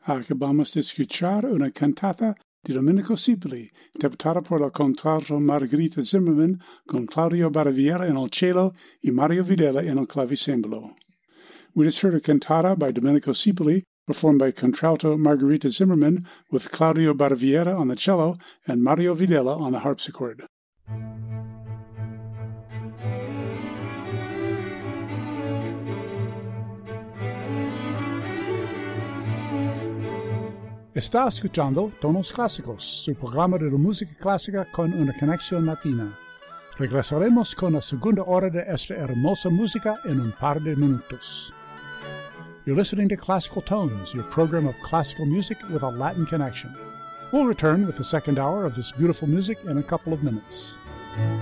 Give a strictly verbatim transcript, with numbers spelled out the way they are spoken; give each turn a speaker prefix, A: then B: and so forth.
A: Acabamos de escuchar una cantata de Domenico Sibili, interpretada por la contralto Margherita Zimmermann, con Claudio Baraviera en el cello y Mario Videla en el clavicembalo. We just heard a cantata by Domenico Sibili, performed by contralto Margherita Zimmermann, with Claudio Baraviera on the cello and Mario Videla on the harpsichord. Está escuchando Tonos Clásicos, su programa de música clásica con una conexión latina. Regresaremos con la segunda hora de esta hermosa música en un par de minutos. You're listening to Classical Tones, your program of classical music with a Latin connection. We'll return with the second hour of this beautiful music in a couple of minutes.